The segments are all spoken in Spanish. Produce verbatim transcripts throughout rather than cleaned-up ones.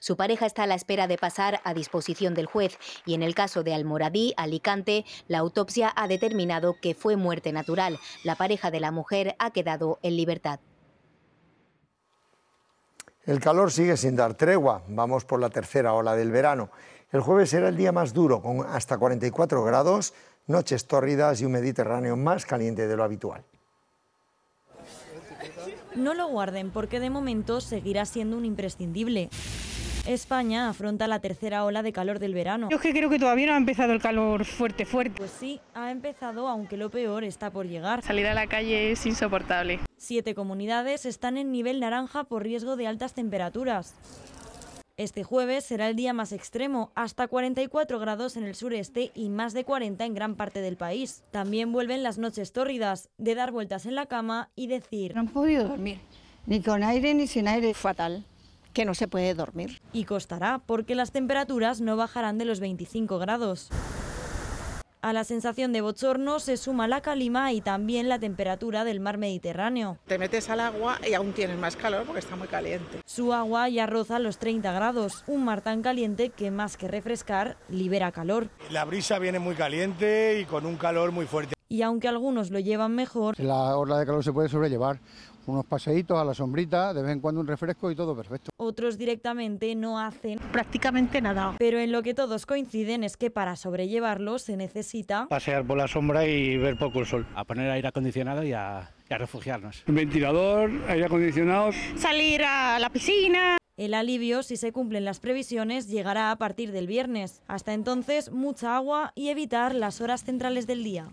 Su pareja está a la espera de pasar a disposición del juez y en el caso de Almoradí, Alicante, la autopsia ha determinado que fue muerte natural. La pareja de la mujer ha quedado en libertad. El calor sigue sin dar tregua. Vamos por la tercera ola del verano. El jueves será el día más duro, con hasta cuarenta y cuatro grados, noches tórridas y un Mediterráneo más caliente de lo habitual. No lo guarden porque de momento seguirá siendo un imprescindible. España afronta la tercera ola de calor del verano. Yo es que creo que todavía no ha empezado el calor fuerte, fuerte. Pues sí, ha empezado, aunque lo peor está por llegar. Salir a la calle es insoportable. Siete comunidades están en nivel naranja por riesgo de altas temperaturas. Este jueves será el día más extremo, hasta cuarenta y cuatro grados en el sureste y más de cuarenta en gran parte del país. También vuelven las noches tórridas, de dar vueltas en la cama y decir: no he podido dormir, ni con aire ni sin aire. Fatal, que no se puede dormir. Y costará, porque las temperaturas no bajarán de los veinticinco grados. A la sensación de bochorno se suma la calima y también la temperatura del mar Mediterráneo. Te metes al agua y aún tienes más calor porque está muy caliente. Su agua ya roza los treinta grados, un mar tan caliente que más que refrescar, libera calor. La brisa viene muy caliente y con un calor muy fuerte. Y aunque algunos lo llevan mejor, la ola de calor se puede sobrellevar. Unos paseitos a la sombrita, de vez en cuando un refresco y todo perfecto. Otros directamente no hacen prácticamente nada. Pero en lo que todos coinciden es que para sobrellevarlo se necesita pasear por la sombra y ver poco el sol. A poner aire acondicionado y a, y a refugiarnos. Un ventilador, aire acondicionado. Salir a la piscina. El alivio, si se cumplen las previsiones, llegará a partir del viernes. Hasta entonces, mucha agua y evitar las horas centrales del día.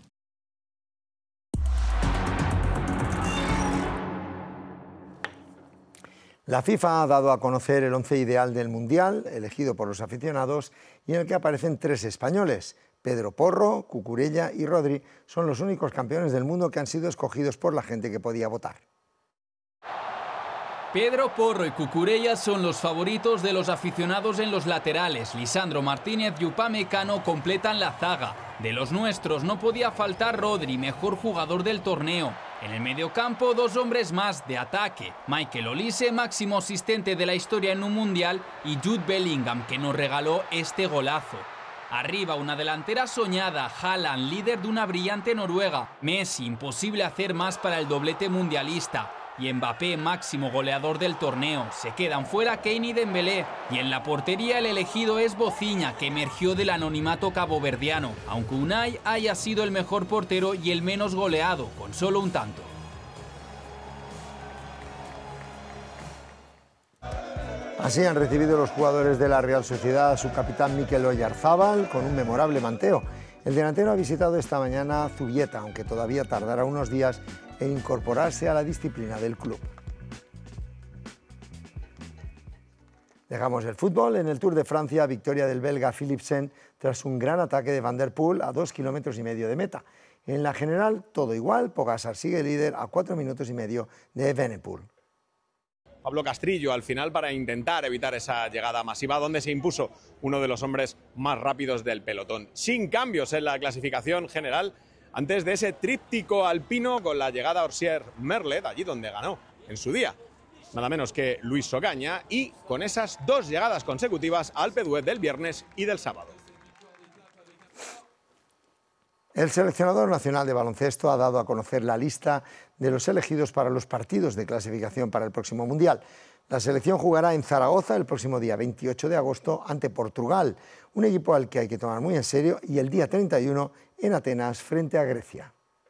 La FIFA ha dado a conocer el once ideal del Mundial, elegido por los aficionados, y en el que aparecen tres españoles. Pedro Porro, Cucurella y Rodri son los únicos campeones del mundo que han sido escogidos por la gente que podía votar. Pedro Porro y Cucurella son los favoritos de los aficionados en los laterales. Lisandro Martínez y Upamecano completan la zaga. De los nuestros no podía faltar Rodri, mejor jugador del torneo. En el mediocampo, dos hombres más de ataque. Michael Olise, máximo asistente de la historia en un mundial, y Jude Bellingham, que nos regaló este golazo. Arriba, una delantera soñada, Haaland, líder de una brillante Noruega. Messi, imposible hacer más para el doblete mundialista. Y Mbappé, máximo goleador del torneo. Se quedan fuera Kane y Dembélé. Y en la portería el elegido es Bociña, que emergió del anonimato caboverdiano, aunque Unai haya sido el mejor portero y el menos goleado, con solo un tanto. Así han recibido los jugadores de la Real Sociedad a su capitán Mikel Oyarzábal con un memorable manteo. El delantero ha visitado esta mañana Zubieta, aunque todavía tardará unos días en incorporarse a la disciplina del club. Dejamos el fútbol. En el Tour de Francia, victoria del belga Philipsen tras un gran ataque de Van der Poel a dos kilómetros y medio de meta. En la general, todo igual. Pogačar sigue líder a cuatro minutos y medio de Evenepoel. Pablo Castrillo al final para intentar evitar esa llegada masiva, donde se impuso uno de los hombres más rápidos del pelotón. Sin cambios en la clasificación general, antes de ese tríptico alpino con la llegada a Orsier-Merlet, allí donde ganó en su día nada menos que Luis Ogaña, y con esas dos llegadas consecutivas al Alpe d'Huez del viernes y del sábado. El seleccionador nacional de baloncesto ha dado a conocer la lista de los elegidos para los partidos de clasificación para el próximo Mundial. La selección jugará en Zaragoza el próximo día veintiocho de agosto ante Portugal, un equipo al que hay que tomar muy en serio, y el día treinta y uno en Atenas frente a Grecia.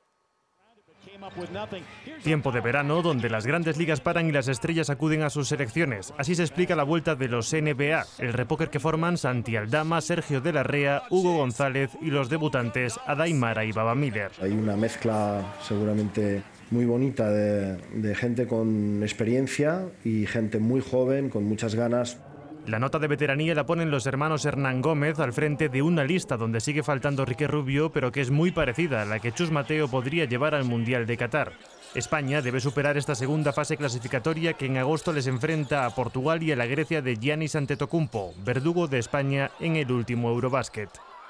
Tiempo de verano donde las grandes ligas paran y las estrellas acuden a sus selecciones. Así se explica la vuelta de los N B A, el repóquer que forman Santi Aldama, Sergio de la Rea, Hugo González y los debutantes Adaimara y Baba Miller. Hay una mezcla seguramente muy bonita de, de gente con experiencia y gente muy joven, con muchas ganas. La nota de veteranía la ponen los hermanos Hernán Gómez al frente de una lista donde sigue faltando Riquel Rubio, pero que es muy parecida a la que Chus Mateo podría llevar al Mundial de Qatar. España debe superar esta segunda fase clasificatoria que en agosto les enfrenta a Portugal y a la Grecia de Giannis Antetokounmpo, verdugo de España en el último Eurobásquet.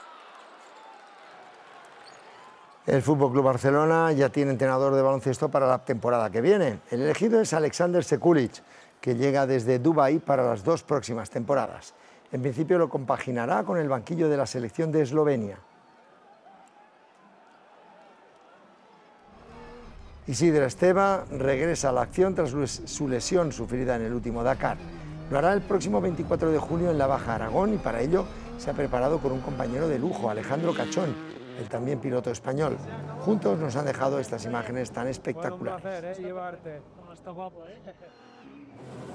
El F C Barcelona ya tiene entrenador de baloncesto para la temporada que viene. El elegido es Alexander Sekulic, que llega desde Dubái para las dos próximas temporadas. En principio lo compaginará con el banquillo de la selección de Eslovenia. Isidra Esteva regresa a la acción tras su lesión sufrida en el último Dakar. Lo hará el próximo veinticuatro de julio en la Baja Aragón y para ello se ha preparado con un compañero de lujo, Alejandro Cachón, el también piloto español. Juntos nos han dejado estas imágenes tan espectaculares.